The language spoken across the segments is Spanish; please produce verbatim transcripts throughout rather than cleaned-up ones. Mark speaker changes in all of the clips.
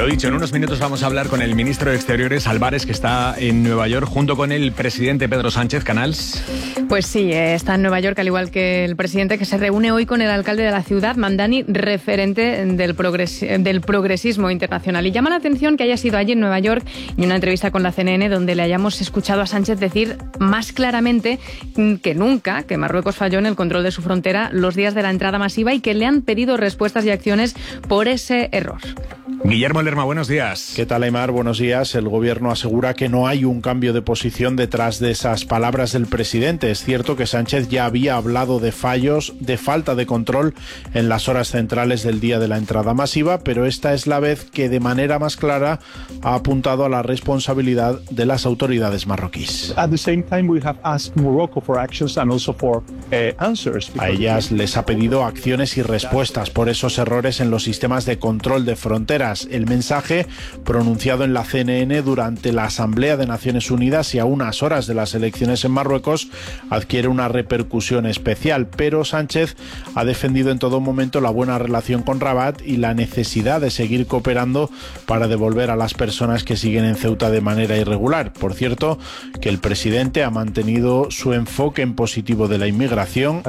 Speaker 1: Lo dicho, en unos minutos vamos a hablar con el ministro de Exteriores, Álvarez, que está en Nueva York, junto con el presidente Pedro Sánchez. Canals.
Speaker 2: Pues sí, está en Nueva York, al igual que el presidente, que se reúne hoy con el alcalde de la ciudad, Mamdani, referente del, progres del progresismo internacional. Y llama la atención que haya sido allí en Nueva York y una entrevista con la C N N donde le hayamos escuchado a Sánchez decir más claramente que nunca que Marruecos falló en el control de su frontera los días de la entrada masiva y que le han pedido respuestas y acciones por ese error.
Speaker 1: Guillermo Lerma, buenos días.
Speaker 3: ¿Qué tal, Aimar? Buenos días. El gobierno asegura que no hay un cambio de posición detrás de esas palabras del presidente. Es cierto que Sánchez ya había hablado de fallos, de falta de control en las horas centrales del día de la entrada masiva, pero esta es la vez que de manera más clara ha apuntado a la responsabilidad de las autoridades marroquíes.
Speaker 4: At the same time, we have asked Morocco for actions and also for uh, answers.
Speaker 3: A ellas les ha pedido acciones y respuestas por esos errores en los sistemas de control de fronteras. El mensaje, pronunciado en la C N N durante la Asamblea de Naciones Unidas y a unas horas de las elecciones en Marruecos, adquiere una repercusión especial, pero Sánchez ha defendido en todo momento la buena relación con Rabat y la necesidad de seguir cooperando para devolver a las personas que siguen en Ceuta de manera irregular. Por cierto, que el presidente ha mantenido su enfoque en positivo de la inmigración.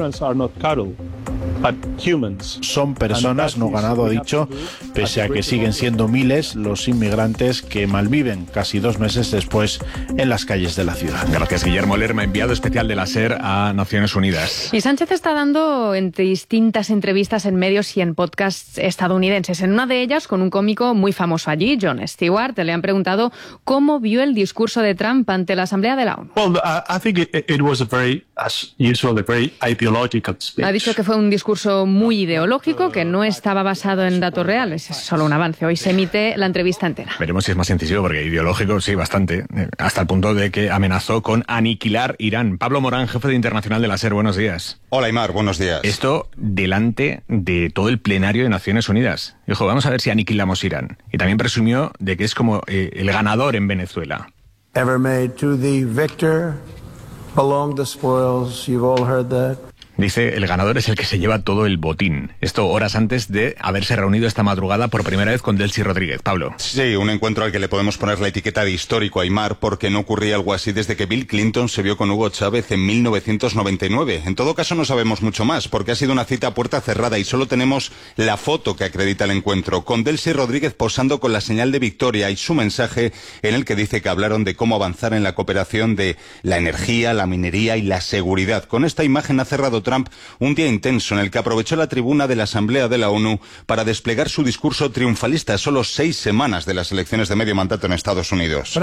Speaker 3: Son personas, no ganado, ha dicho, pese a que siguen siendo miles los inmigrantes que malviven casi dos meses después en las calles de la ciudad.
Speaker 1: Gracias, Guillermo Lerma, enviado especial de la SER a Naciones Unidas.
Speaker 2: Y Sánchez está dando en distintas entrevistas en medios y en podcasts estadounidenses. En una de ellas, con un cómico muy famoso allí, Jon Stewart, le han preguntado cómo vio el discurso de Trump ante la Asamblea de la ONU.
Speaker 4: Well, I think it, it was a very, as usual, a very ideological speech.
Speaker 2: Ha dicho que fue un discurso muy ideológico, que no estaba basado en datos reales. Es solo un avance. Hoy se emite la entrevista entera.
Speaker 1: Veremos si es más incisivo, porque ideológico sí, bastante. Hasta el punto de que amenazó con aniquilar Irán. Pablo Morán, jefe de Internacional de la SER, buenos días.
Speaker 5: Hola, Aimar, buenos días.
Speaker 1: Esto delante de todo el plenario de Naciones Unidas. Dijo, vamos a ver si aniquilamos Irán. Y también presumió de que es como eh, el ganador en Venezuela.
Speaker 6: Ever made to the victor belong the spoils. You've all heard that.
Speaker 1: Dice, el ganador es el que se lleva todo el botín. Esto horas antes de haberse reunido esta madrugada por primera vez con Delcy Rodríguez. Pablo.
Speaker 5: Sí, un encuentro al que le podemos poner la etiqueta de histórico, Aimar, porque no ocurría algo así desde que Bill Clinton se vio con Hugo Chávez en mil novecientos noventa y nueve. En todo caso, no sabemos mucho más, porque ha sido una cita a puerta cerrada y solo tenemos la foto que acredita el encuentro, con Delcy Rodríguez posando con la señal de victoria y su mensaje en el que dice que hablaron de cómo avanzar en la cooperación de la energía, la minería y la seguridad. Con esta imagen ha cerrado Trump un día intenso en el que aprovechó la tribuna de la Asamblea de la ONU para desplegar su discurso triunfalista a solo seis semanas de las elecciones de medio mandato en Estados Unidos.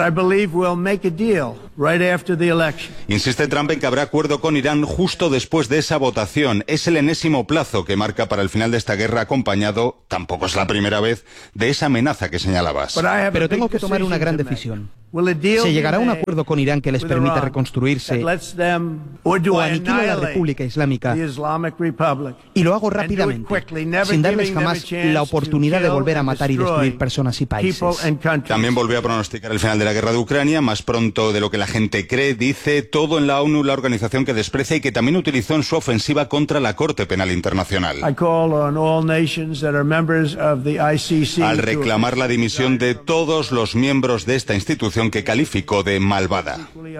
Speaker 5: Insiste Trump en que habrá acuerdo con Irán justo después de esa votación. Es el enésimo plazo que marca para el final de esta guerra, acompañado, tampoco es la primera vez, de esa amenaza que señalabas.
Speaker 7: Pero tengo que tomar una gran decisión. ¿Se llegará a un acuerdo con Irán que les permita reconstruirse o aniquila la República Islámica? Y lo hago rápidamente, sin darles jamás la oportunidad de volver a matar y destruir personas y países.
Speaker 5: También volvió a pronosticar el final de la guerra de Ucrania, más pronto de lo que la gente cree. Dice todo en la ONU, la organización que desprecia y que también utilizó en su ofensiva contra la Corte Penal Internacional. Al reclamar la dimisión de todos los miembros de esta institución que calificó de malvada.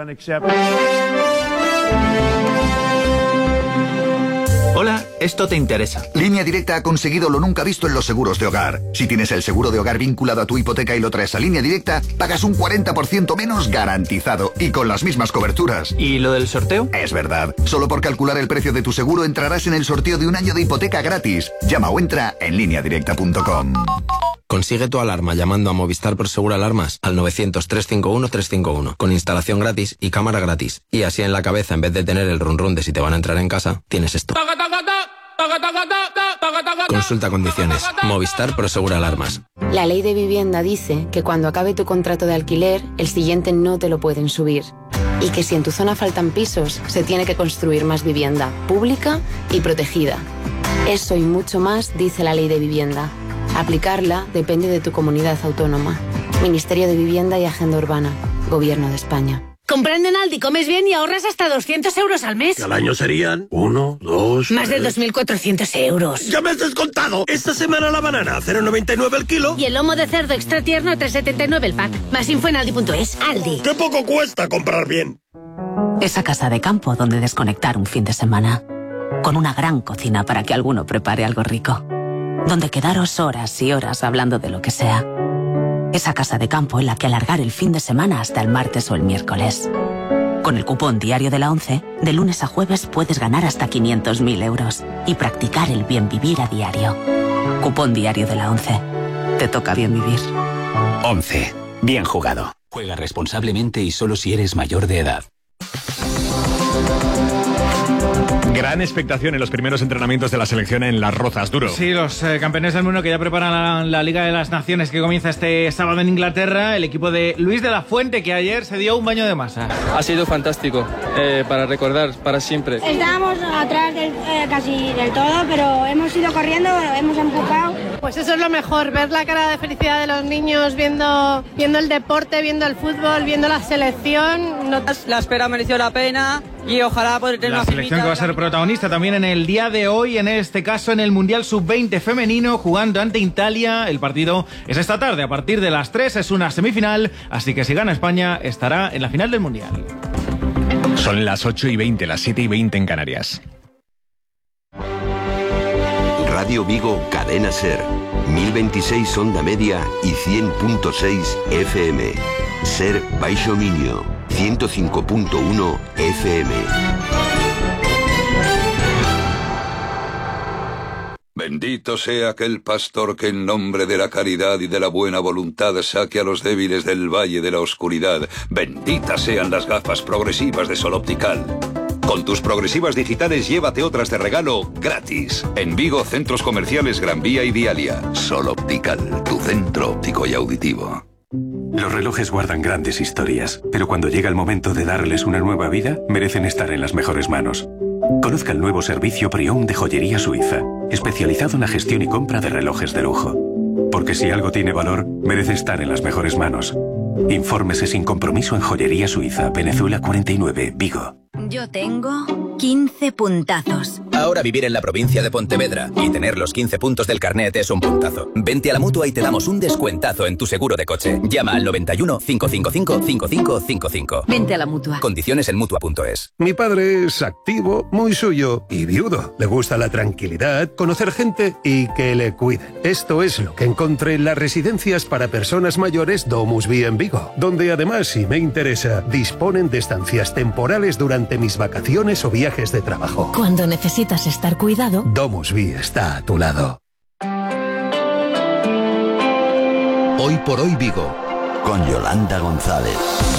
Speaker 8: Hola, esto te interesa.
Speaker 9: Línea Directa ha conseguido lo nunca visto en los seguros de hogar. Si tienes el seguro de hogar vinculado a tu hipoteca y lo traes a Línea Directa, pagas un cuarenta por ciento menos garantizado y con las mismas coberturas.
Speaker 8: ¿Y lo del sorteo?
Speaker 9: Es verdad. Solo por calcular el precio de tu seguro entrarás en el sorteo de un año de hipoteca gratis. Llama o entra en línea directa punto com.
Speaker 10: Consigue tu alarma llamando a Movistar Prosegur Alarmas al novecientos, trescientos cincuenta y uno, trescientos cincuenta y uno, con instalación gratis y cámara gratis. Y así en la cabeza, en vez de tener el run run de si te van a entrar en casa, tienes esto. Consulta condiciones. Movistar Prosegur Alarmas.
Speaker 11: La ley de vivienda dice que cuando acabe tu contrato de alquiler, el siguiente no te lo pueden subir. Y que si en tu zona faltan pisos, se tiene que construir más vivienda, pública y protegida. Eso y mucho más dice la ley de vivienda. Aplicarla depende de tu comunidad autónoma. Ministerio de Vivienda y Agenda Urbana. Gobierno de España.
Speaker 12: Comprando en Aldi comes bien y ahorras hasta doscientos euros al mes.
Speaker 13: Y al año serían uno, dos...
Speaker 12: Más de dos mil cuatrocientos euros.
Speaker 13: ¡Ya me has descontado! Esta semana la banana a cero coma noventa y nueve el kilo.
Speaker 12: Y el lomo de cerdo extra tierno a tres coma setenta y nueve el pack. Más info en aldi punto es. Aldi.
Speaker 13: ¡Qué poco cuesta comprar bien!
Speaker 14: Esa casa de campo donde desconectar un fin de semana. Con una gran cocina para que alguno prepare algo rico. Donde quedaros horas y horas hablando de lo que sea. Esa casa de campo en la que alargar el fin de semana hasta el martes o el miércoles. Con el cupón diario de la ONCE, de lunes a jueves puedes ganar hasta quinientos mil euros y practicar el bien vivir a diario. Cupón diario de la ONCE. Te toca bien vivir.
Speaker 15: ONCE. Bien jugado. Juega responsablemente y solo si eres mayor de edad.
Speaker 1: Gran expectación en los primeros entrenamientos de la selección en Las Rozas, Duro.
Speaker 16: Sí, los eh, campeones del mundo que ya preparan la, la Liga de las Naciones que comienza este sábado en Inglaterra. El equipo de Luis de la Fuente, que ayer se dio un baño de masa.
Speaker 17: Ha sido fantástico, eh, para recordar, para siempre.
Speaker 18: Estábamos atrás del, eh, casi del todo, pero hemos ido corriendo, hemos empujado.
Speaker 19: Pues eso es lo mejor, ver la cara de felicidad de los niños viendo, viendo el deporte, viendo el fútbol, viendo la selección. No...
Speaker 20: La espera mereció la pena y ojalá poder tener
Speaker 16: la
Speaker 20: una
Speaker 16: selección que va a ser protagonista también en el día de hoy, en este caso en el Mundial sub veinte femenino, jugando ante Italia. El partido es esta tarde a partir de las tres, es una semifinal, así que si gana España estará en la final del Mundial.
Speaker 1: Son las ocho y veinte, las siete y veinte en Canarias.
Speaker 21: Radio Vigo, Cadena Ser, mil veintiséis onda media y cien punto seis F M. Ser Baixo Minio, ciento cinco punto uno F M.
Speaker 22: Bendito sea aquel pastor que en nombre de la caridad y de la buena voluntad saque a los débiles del valle de la oscuridad. Benditas sean las gafas progresivas de Sol Optical. Con tus progresivas digitales llévate otras de regalo gratis. En Vigo, centros comerciales Gran Vía y Dialia. Sol Optical, tu centro óptico y auditivo.
Speaker 23: Los relojes guardan grandes historias, pero cuando llega el momento de darles una nueva vida, merecen estar en las mejores manos. Conozca el nuevo servicio Pre-Owned de Joyería Suiza, especializado en la gestión y compra de relojes de lujo. Porque si algo tiene valor, merece estar en las mejores manos. Infórmese sin compromiso en Joyería Suiza, Venezuela cuarenta y nueve, Vigo.
Speaker 24: Yo tengo quince puntazos.
Speaker 25: Ahora vivir en la provincia de Pontevedra y tener los quince puntos del carnet es un puntazo. Vente a la Mutua y te damos un descuentazo en tu seguro de coche. Llama al noventa y uno, cincuecientos cincuenta y cinco, cincuenta y cinco cincuenta y cinco.
Speaker 24: Vente a la Mutua.
Speaker 25: Condiciones en Mutua punto es.
Speaker 26: Mi padre es activo, muy suyo y viudo. Le gusta la tranquilidad, conocer gente y que le cuiden. Esto es lo que encontré en las residencias para personas mayores DomusVi en Vigo, donde además, si me interesa, disponen de estancias temporales durante mis vacaciones o viajes de trabajo.
Speaker 24: Cuando necesitas estar cuidado,
Speaker 26: DomusVi está a tu lado.
Speaker 21: Hoy por hoy Vigo, con Yolanda González.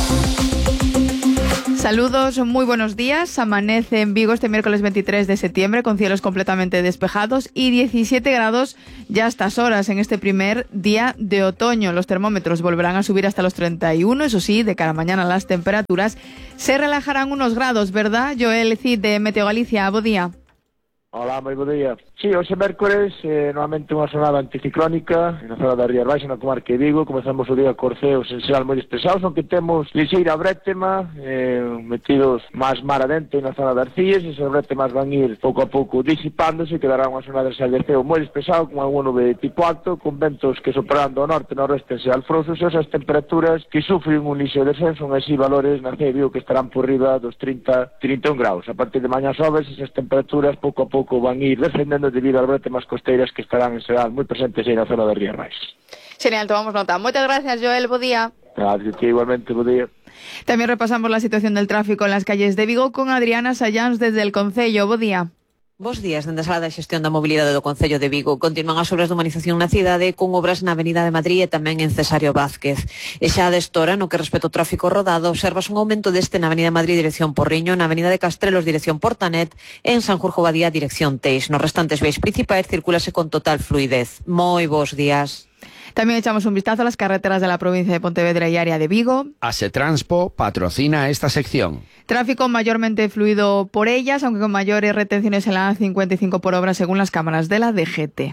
Speaker 2: Saludos, muy buenos días. Amanece en Vigo este miércoles veintitrés de septiembre con cielos completamente despejados y diecisiete grados ya a estas horas en este primer día de otoño. Los termómetros volverán a subir hasta los treinta y uno, eso sí, de cara a mañana las temperaturas se relajarán unos grados, ¿verdad? Joel Cid de Meteo Galicia, bo día.
Speaker 27: Hola, moi bo día. Sí, hoxe mércores, eh, novamente unha xornada anticiclónica na zona da Rías Baixas, na comarca de Vigo. Comezamos o día con ceos en xeral moi despesados, aunque temos lixeira brétema, eh, metidos máis mar adentro na zona das Cíes, e esas brétemas van ir pouco a pouco disipándose, e quedará unha xornada de xeral de ceo moi despesado, con algún nube tipo alto, con ventos que soprando ao norte e noroeste en xeral frouxos, e esas temperaturas que sufren un lixo descenso, son así valores na Cía de Vigo que estarán por riba dos trinta, trinta e un graus. A partir de mañá xoves, esas temperaturas pouco a pouco van ir descendendo debido ás bretemas costeiras que estarán en xeral moi presentes aí na zona de Rías Baixas.
Speaker 2: Genial, tomamos nota. Moitas gracias, Joel, bo día.
Speaker 27: Gracias, que igualmente, bo día.
Speaker 2: También repasamos la situación del tráfico en las calles de Vigo con Adriana Sayáns desde el Concello. Bo día.
Speaker 28: Bos días, dende a Sala de Xestión da Mobilidade do Concello de Vigo. Continúan as obras de humanización na cidade con obras na Avenida de Madrid e tamén en Cesario Vázquez. E xa desta hora, no que respecta ao tráfico rodado, observas un aumento deste na Avenida de Madrid dirección Porriño, na Avenida de Castrelos dirección Portanet e en Sanjurjo Badía dirección Teix. Nos restantes vías principais circulase con total fluidez. Moi bos días.
Speaker 2: También echamos un vistazo a las carreteras de la provincia de Pontevedra y área de Vigo.
Speaker 29: Asetranspo patrocina esta sección.
Speaker 2: Tráfico mayormente fluido por ellas, aunque con mayores retenciones en la A cincuenta y cinco por obra según las cámaras de la D G T.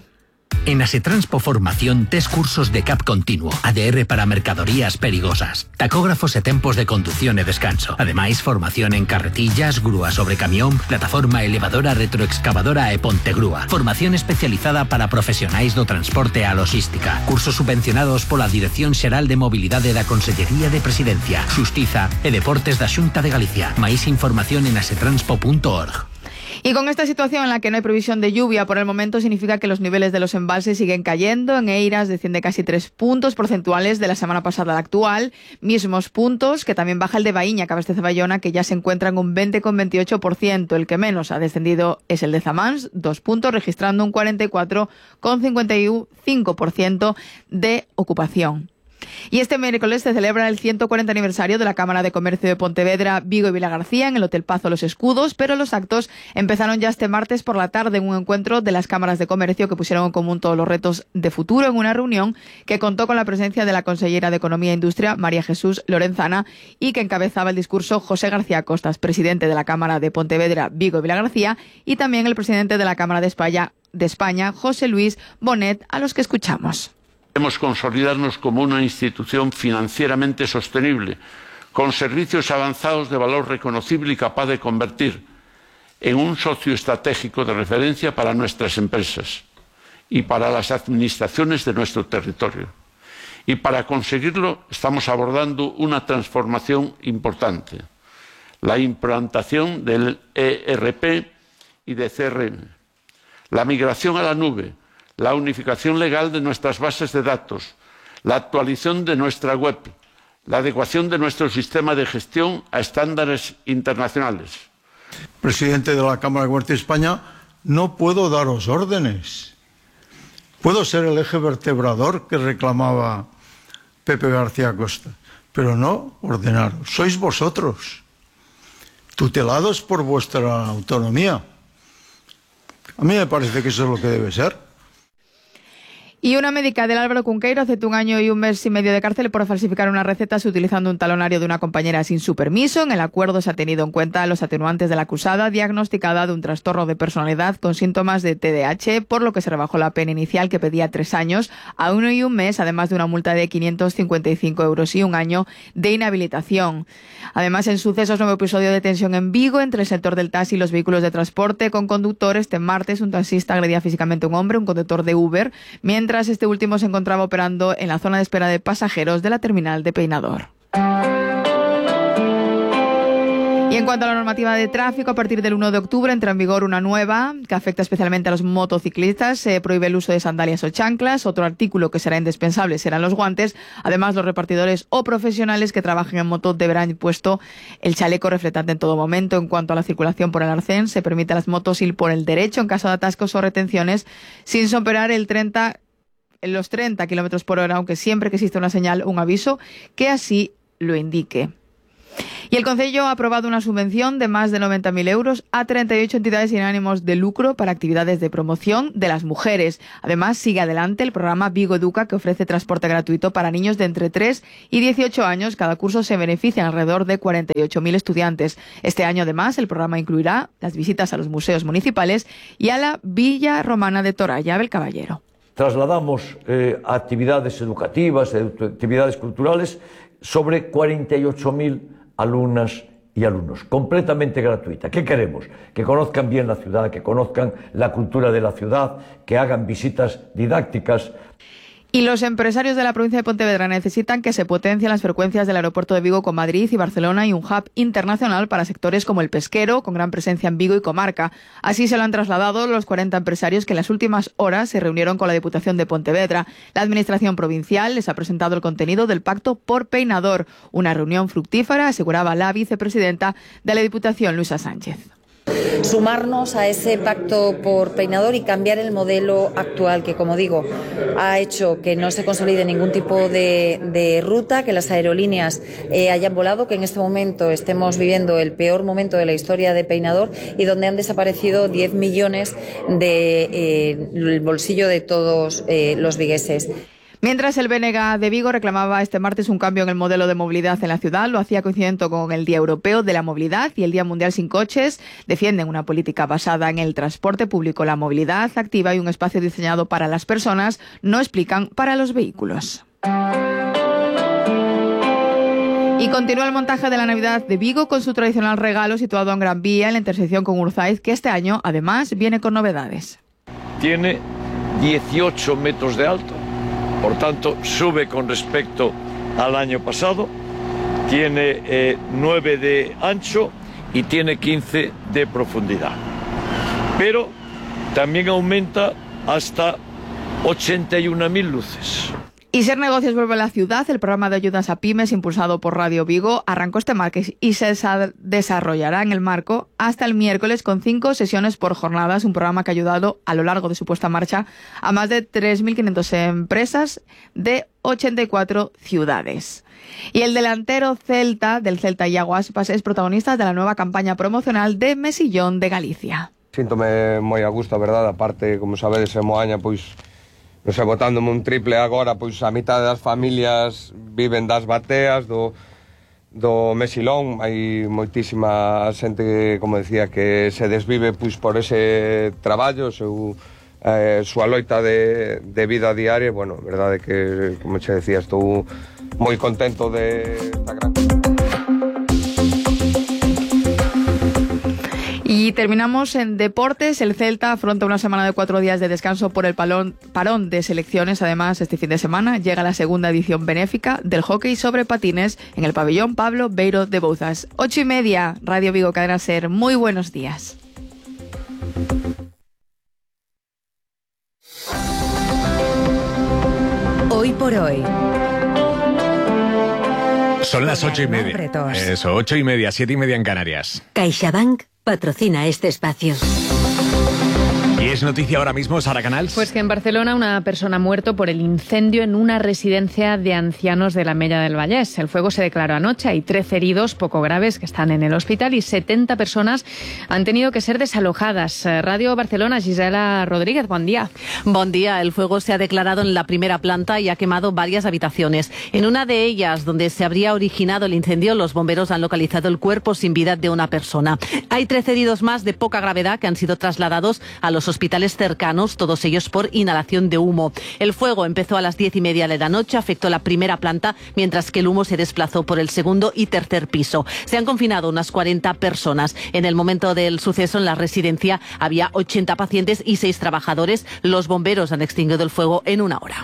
Speaker 3: En Asetranspo Formación, test cursos de C A P continuo, A D R para mercadorías perigosas, tacógrafos e tempos de conducción e descanso. Ademais, formación en carretillas, grúa sobre camión, plataforma elevadora retroexcavadora e pontegrúa. Formación especializada para profesionais do transporte e a logística. Cursos subvencionados pola Dirección Xeral de Mobilidade da Consellería de Presidencia, Xustiza e Deportes da Xunta de Galicia. Máis información en asetranspo punto org.
Speaker 2: Y con esta situación en la que no hay previsión de lluvia por el momento, significa que los niveles de los embalses siguen cayendo. En Eiras desciende casi tres puntos porcentuales de la semana pasada a la actual. Mismos puntos que también baja el de Baíña, que abastece Bayona, que ya se encuentra en un veinte coma veintiocho por ciento. El que menos ha descendido es el de Zamans, dos puntos, registrando un cuarenta y cuatro coma cincuenta y cinco por ciento de ocupación. Y este miércoles se celebra el ciento cuarenta aniversario de la Cámara de Comercio de Pontevedra, Vigo y Vilagarcía en el Hotel Pazo Los Escudos, pero los actos empezaron ya este martes por la tarde en un encuentro de las cámaras de comercio que pusieron en común todos los retos de futuro en una reunión que contó con la presencia de la consellera de Economía e Industria, María Jesús Lorenzana, y que encabezaba el discurso José García Costas, presidente de la Cámara de Pontevedra, Vigo y Vilagarcía, y también el presidente de la Cámara de España, de España José Luis Bonet, a los que escuchamos.
Speaker 4: Debemos consolidarnos como una institución financieramente sostenible, con servicios avanzados de valor reconocible y capaz de convertir en un socio estratégico de referencia para nuestras empresas y para las administraciones de nuestro territorio. Y para conseguirlo estamos abordando una transformación importante, la implantación del E R P y de C R M, la migración a la nube, la unificación legal de nuestras bases de datos, la actualización de nuestra web, la adecuación de nuestro sistema de gestión a estándares internacionales.
Speaker 5: Presidente de la Cámara de Comercio de España, no puedo daros órdenes. Puedo ser el eje vertebrador que reclamaba Pepe García Costa, pero no ordenaros. Sois vosotros, tutelados por vuestra autonomía. A mí me parece que eso es lo que debe ser.
Speaker 2: Y una médica del Álvaro Cunqueiro aceptó un año y un mes y medio de cárcel por falsificar unas recetas utilizando un talonario de una compañera sin su permiso. En el acuerdo se ha tenido en cuenta los atenuantes de la acusada, diagnosticada de un trastorno de personalidad con síntomas de T D A H, por lo que se rebajó la pena inicial, que pedía tres años, a uno y un mes, además de una multa de quinientos cincuenta y cinco euros y un año de inhabilitación. Además, en sucesos, nuevo episodio de tensión en Vigo entre el sector del taxi y los vehículos de transporte con conductor. Este martes, un taxista agredía físicamente a un hombre, un conductor de Uber, mientras Mientras este último se encontraba operando en la zona de espera de pasajeros de la terminal de Peinador. Y en cuanto a la normativa de tráfico, a partir del uno de octubre entra en vigor una nueva que afecta especialmente a los motociclistas. Se prohíbe el uso de sandalias o chanclas. Otro artículo que será indispensable serán los guantes. Además, los repartidores o profesionales que trabajen en moto deberán puesto el chaleco reflectante en todo momento. En cuanto a la circulación por el arcén, se permite a las motos ir por el derecho en caso de atascos o retenciones sin superar el treinta en los treinta kilómetros por hora, aunque siempre que exista una señal, un aviso que así lo indique. Y el Concello ha aprobado una subvención de más de noventa mil euros a treinta y ocho entidades sin ánimos de lucro para actividades de promoción de las mujeres. Además, sigue adelante el programa Vigo Educa, que ofrece transporte gratuito para niños de entre tres y dieciocho años. Cada curso se benefician alrededor de cuarenta y ocho mil estudiantes. Este año, además, el programa incluirá las visitas a los museos municipales y a la Villa Romana de Toralla del Caballero.
Speaker 6: Trasladamos eh, actividades educativas, actividades culturales sobre cuarenta y ocho mil alumnas y alumnos, completamente gratuita. ¿Qué queremos? Que conozcan bien la ciudad, que conozcan la cultura de la ciudad, que hagan visitas didácticas.
Speaker 2: Y los empresarios de la provincia de Pontevedra necesitan que se potencien las frecuencias del aeropuerto de Vigo con Madrid y Barcelona y un hub internacional para sectores como el pesquero, con gran presencia en Vigo y comarca. Así se lo han trasladado los cuarenta empresarios que en las últimas horas se reunieron con la Diputación de Pontevedra. La Administración provincial les ha presentado el contenido del Pacto por Peinador, una reunión fructífera, aseguraba la vicepresidenta de la Diputación, Luisa Sánchez.
Speaker 7: Sumarnos a ese pacto por Peinador y cambiar el modelo actual que, como digo, ha hecho que no se consolide ningún tipo de, de ruta, que las aerolíneas eh, hayan volado, que en este momento estemos viviendo el peor momento de la historia de Peinador y donde han desaparecido diez millones del de, eh, bolsillo de todos eh, los vigueses.
Speaker 8: Mientras el B N G de Vigo reclamaba este martes un cambio en el modelo de movilidad en la ciudad, lo hacía coincidente con el Día Europeo de la Movilidad y el Día Mundial Sin Coches. Defienden una política basada en el transporte público, la movilidad activa y un espacio diseñado para las personas, no explican para los vehículos. Y continúa el montaje de la Navidad de Vigo con su tradicional regalo situado en Gran Vía, en la intersección con Urzaiz, que este año, además, viene con novedades.
Speaker 9: Tiene dieciocho metros de alto. Por tanto, sube con respecto al año pasado, tiene eh, nueve de ancho y tiene quince de profundidad. Pero también aumenta hasta ochenta y una mil luces.
Speaker 8: Y Ser Negocios vuelve a la ciudad. El programa de ayudas a pymes impulsado por Radio Vigo arrancó este martes y se desarrollará en el marco hasta el miércoles con cinco sesiones por jornadas, un programa que ha ayudado a lo largo de su puesta en marcha a más de tres mil quinientas empresas de ochenta y cuatro ciudades. Y el delantero celta del Celta, Iago Aspas, es protagonista de la nueva campaña promocional de Mesillón de Galicia.
Speaker 10: Síntome moi a gusto, a verdade, aparte, como sabedes, en Moaña, pois, non sei, botándome un triple agora, pois a mitad das familias viven das bateas do, do Mesilón. Hai moitísima xente, como decía, que se desvive pois por ese traballo, seu, eh, súa loita de, de vida diaria. Bueno, verdade que, como che decía, estou moi contento de esta gran...
Speaker 8: Y terminamos en deportes. El Celta afronta una semana de cuatro días de descanso por el palón, parón de selecciones. Además, este fin de semana llega la segunda edición benéfica del hockey sobre patines en el pabellón Pablo Beiro de Bouzas. Ocho y media, Radio Vigo, Cadena Ser. Muy buenos días.
Speaker 24: Hoy por hoy.
Speaker 1: Son las ocho y media. Eso, ocho y media, siete y media en Canarias.
Speaker 24: CaixaBank patrocina este espacio.
Speaker 1: ¿Y es noticia ahora mismo, Sara Canals?
Speaker 2: Pues que en Barcelona una persona ha muerto por el incendio en una residencia de ancianos de la Mella del Vallès. El fuego se declaró anoche. Hay trece heridos poco graves que están en el hospital y setenta personas han tenido que ser desalojadas. Radio Barcelona, Gisela Rodríguez, buen día.
Speaker 28: Buen día. El fuego se ha declarado en la primera planta y ha quemado varias habitaciones. En una de ellas, donde se habría originado el incendio, los bomberos han localizado el cuerpo sin vida de una persona. Hay trece heridos más de poca gravedad que han sido trasladados a los hospitales cercanos, todos ellos por inhalación de humo. El fuego empezó a las diez y media de la noche, afectó la primera planta, mientras que el humo se desplazó por el segundo y tercer piso. Se han confinado unas cuarenta personas. En el momento del suceso, en la residencia había ochenta pacientes y seis trabajadores. Los bomberos han extinguido el fuego en una hora.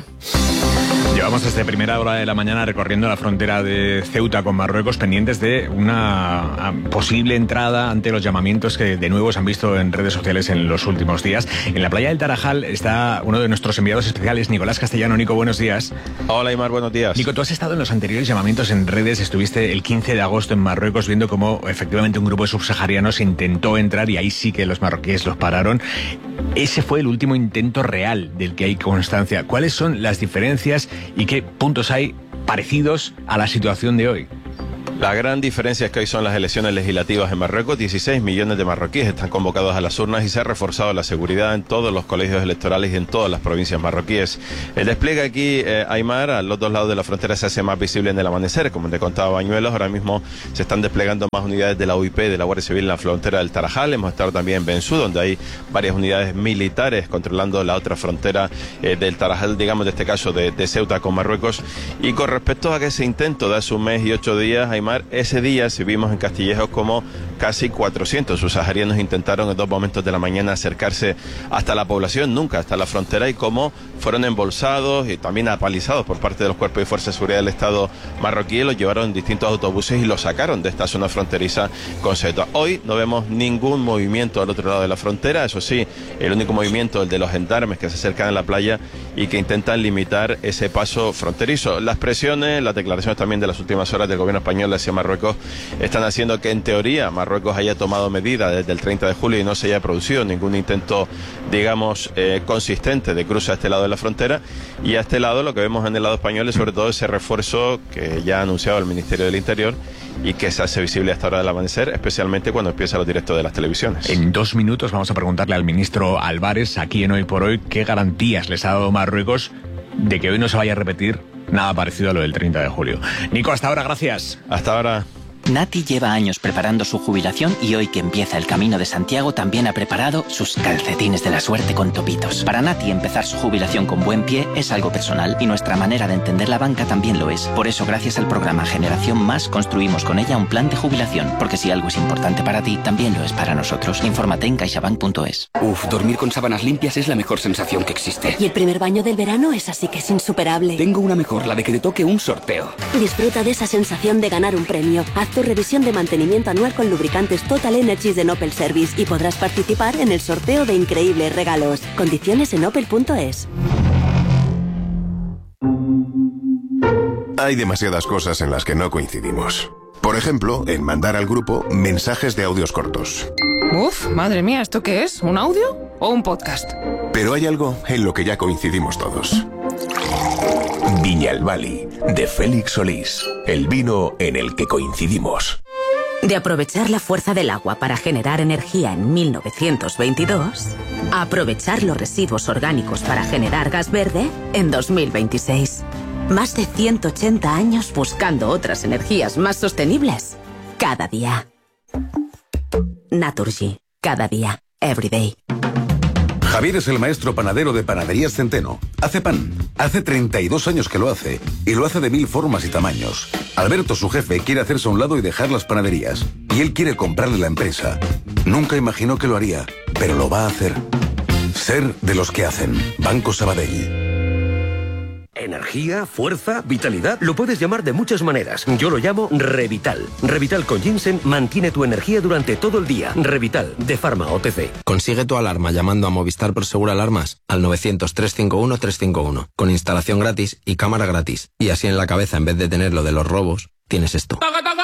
Speaker 1: Llevamos desde primera hora de la mañana recorriendo la frontera de Ceuta con Marruecos, pendientes de una posible entrada ante los llamamientos que de nuevo se han visto en redes sociales en los últimos días. En la playa del Tarajal está uno de nuestros enviados especiales, Nicolás Castellano. Nico, buenos días.
Speaker 11: Hola, Aimar, buenos días.
Speaker 1: Nico, tú has estado en los anteriores llamamientos en redes, estuviste el quince de agosto en Marruecos viendo cómo efectivamente un grupo de subsaharianos intentó entrar y ahí sí que los marroquíes los pararon. Ese fue el último intento real del que hay constancia. ¿Cuáles son las diferencias y qué puntos hay parecidos a la situación de hoy?
Speaker 11: La gran diferencia es que hoy son las elecciones legislativas en Marruecos. dieciséis millones de marroquíes están convocados a las urnas y se ha reforzado la seguridad en todos los colegios electorales y en todas las provincias marroquíes. El despliegue aquí, eh, Aimar, a los dos lados de la frontera se hace más visible en el amanecer. Como te contaba Bañuelos, ahora mismo se están desplegando más unidades de la U I P, de la Guardia Civil en la frontera del Tarajal. Hemos estado también en Bensú, donde hay varias unidades militares controlando la otra frontera eh, del Tarajal, digamos, de este caso de, de Ceuta con Marruecos. Y con respecto a que ese intento de hace un mes y ocho días, Aimar, ese día sí vimos en Castillejos como casi cuatrocientos subsaharianos intentaron en dos momentos de la mañana acercarse hasta la población, nunca hasta la frontera, y cómo fueron embolsados y también apalizados por parte de los cuerpos de fuerza de seguridad del Estado marroquí. Los llevaron en distintos autobuses y los sacaron de esta zona fronteriza con Ceuta. Hoy no vemos ningún movimiento al otro lado de la frontera, eso sí, el único movimiento, el de los gendarmes que se acercan a la playa y que intentan limitar ese paso fronterizo. Las presiones, las declaraciones también de las últimas horas del gobierno español hacia Marruecos están haciendo que en teoría Marruecos haya tomado medidas desde el treinta de julio y no se haya producido ningún intento, digamos, eh, consistente de cruce a este lado de la frontera. Y a este lado lo que vemos en el lado español es sobre todo ese refuerzo que ya ha anunciado el Ministerio del Interior y que se hace visible hasta ahora del amanecer, especialmente cuando empieza los directos de las televisiones.
Speaker 1: En dos minutos vamos a preguntarle al ministro Álvarez, aquí en Hoy por Hoy, qué garantías les ha dado Marruecos de que hoy no se vaya a repetir nada parecido a lo del treinta de julio. Nico, hasta ahora, gracias.
Speaker 11: Hasta ahora.
Speaker 12: Nati lleva años preparando su jubilación y hoy que empieza el Camino de Santiago también ha preparado sus calcetines de la suerte con topitos. Para Nati empezar su jubilación con buen pie es algo personal y nuestra manera de entender la banca también lo es. Por eso gracias al programa Generación Más construimos con ella un plan de jubilación, porque si algo es importante para ti, también lo es para nosotros. Infórmate en caixabank punto es.
Speaker 13: Uf, dormir con sábanas limpias es la mejor sensación que existe.
Speaker 14: Y el primer baño del verano es así que es insuperable.
Speaker 13: Tengo una mejor, la de que te toque un sorteo.
Speaker 14: Disfruta de esa sensación de ganar un premio. Haz tu revisión de mantenimiento anual con lubricantes Total Energies de Opel Service y podrás participar en el sorteo de increíbles regalos. Condiciones en opel punto es.
Speaker 15: Hay demasiadas cosas en las que no coincidimos. Por ejemplo, en mandar al grupo mensajes de audios cortos.
Speaker 16: Uf, madre mía, ¿esto qué es? ¿Un audio o un podcast?
Speaker 15: Pero hay algo en lo que ya coincidimos todos. Viñalbali, de Félix Solís. El vino en el que coincidimos.
Speaker 17: De aprovechar la fuerza del agua para generar energía en mil novecientos veintidós, a aprovechar los residuos orgánicos para generar gas verde en dos mil veintiséis. Más de ciento ochenta años buscando otras energías más sostenibles. Cada día. Naturgy. Cada día. Every day.
Speaker 18: Javier es el maestro panadero de Panaderías Centeno. Hace pan. Hace treinta y dos años que lo hace. Y lo hace de mil formas y tamaños. Alberto, su jefe, quiere hacerse a un lado y dejar las panaderías. Y él quiere comprarle la empresa. Nunca imaginó que lo haría, pero lo va a hacer. Ser de los que hacen. Banco Sabadell.
Speaker 19: Energía, fuerza, vitalidad, lo puedes llamar de muchas maneras. Yo lo llamo Revital. Revital con ginseng mantiene tu energía durante todo el día. Revital, de Pharma O T C.
Speaker 20: Consigue tu alarma llamando a Movistar Prosegur Alarmas al novecientos, trescientos cincuenta y uno, trescientos cincuenta y uno, con instalación gratis y cámara gratis. Y así en la cabeza, en vez de tener lo de los robos, tienes esto.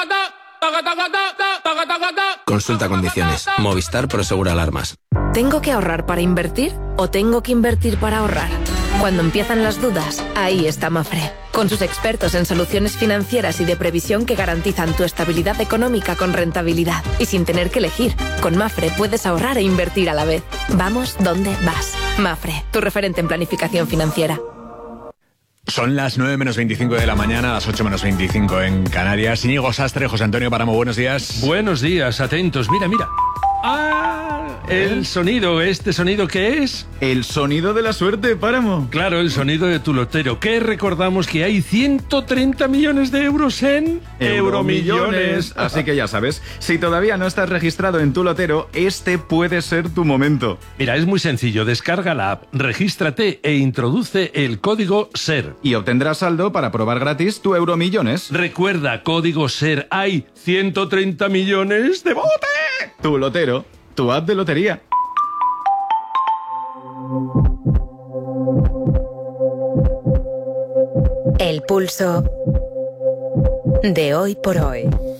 Speaker 20: Consulta condiciones. Movistar Prosegur Alarmas.
Speaker 30: ¿Tengo que ahorrar para invertir o tengo que invertir para ahorrar? Cuando empiezan las dudas, ahí está Mafre, con sus expertos en soluciones financieras y de previsión que garantizan tu estabilidad económica con rentabilidad. Y sin tener que elegir, con Mafre puedes ahorrar e invertir a la vez. Vamos donde vas. Mafre, tu referente en planificación financiera.
Speaker 1: Son las nueve menos veinticinco de la mañana, las ocho menos veinticinco en Canarias. Íñigo Sastre, José Antonio Páramo, buenos días.
Speaker 31: Buenos días, atentos. Mira, mira. ¡Ah! El sonido, ¿este sonido qué es?
Speaker 32: El sonido de la suerte, Páramo.
Speaker 31: Claro, el sonido de tu lotero. Que recordamos que hay ciento treinta millones de euros en Euromillones.
Speaker 32: Así que ya sabes, si todavía no estás registrado en tu lotero, este puede ser tu momento.
Speaker 31: Mira, es muy sencillo. Descarga la app, regístrate e introduce el código SER.
Speaker 32: Y obtendrás saldo para probar gratis tu Euromillones.
Speaker 31: Recuerda, código SER. Hay ciento treinta millones de bote.
Speaker 32: Tu lotero, tu app de lotería.
Speaker 24: El pulso de hoy por hoy.